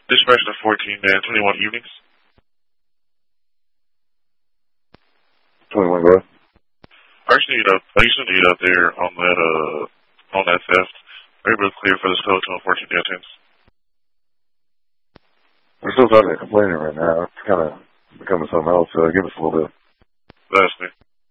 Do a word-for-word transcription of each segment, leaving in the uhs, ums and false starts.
Dispatch to fourteen and twenty-one evenings. twenty-one, go ahead. I just need up, I used to need out there on that, uh, on that theft. Are you able to clear for this code to fourteen and tens? We're still talking to complaining right now. It's kind of becoming something else, so give us a little bit. That's me.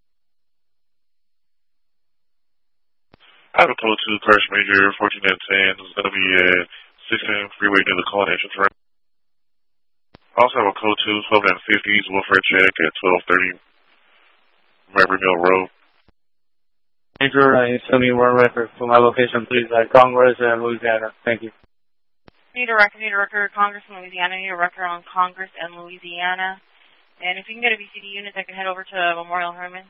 I have a code to Crash Major fourteen and ten. It's going to be a sixteen freeway near the Colin entrance ramp. I also have a code to twelve and fifties welfare check at twelve thirty Mabry Mill Road. Major, I assume you were record for my location, please, at Congress and Louisiana. Thank you. Need a record, need a record, Congress and Louisiana. Need a record on Congress and Louisiana. And if you can get a V C D unit, I can head over to Memorial Herman.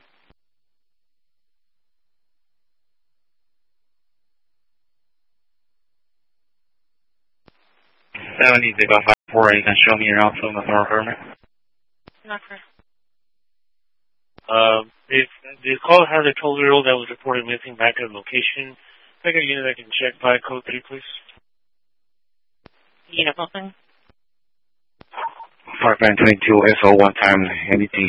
seventy, zero five four, you can show me around from Memorial Herman. Not sure. Um, if the caller has a twelve-year-old that was reported missing back at the location, if I get a unit that can check by code three, please. Unit something? five nine twenty-two, S O one time, anything.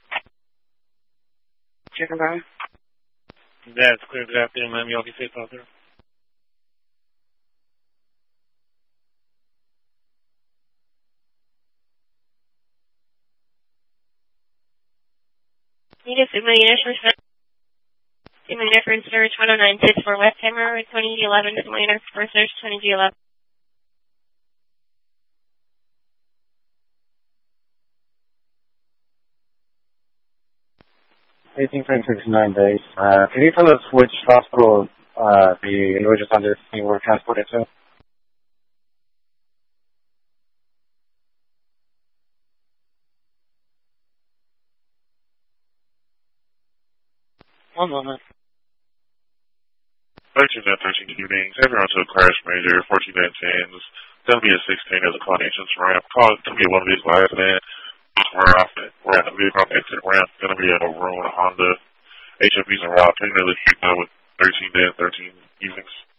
Check and burn. That's clear. Good afternoon, ma'am. Y'all be safe out there. Need a Sigma unit for Sigma unit for search one oh nine six for West Hammer twenty eleven, Sigma unit for search twenty eleven. eighteen sixty-nine days. Uh, can you tell us which hospital uh, the individuals on this scene were transported to? One moment. thirteen and thirteen evenings. Everyone to a Crash Major fourteen and tens. Going to be a sixteen as a Colin entrance ramp. Call it to be one of these last man. We're off it. We're at the vehicle exit ramp. Going to be a room, a Honda. H F B's and Rob. Taking really keep with thirteen and thirteen evenings.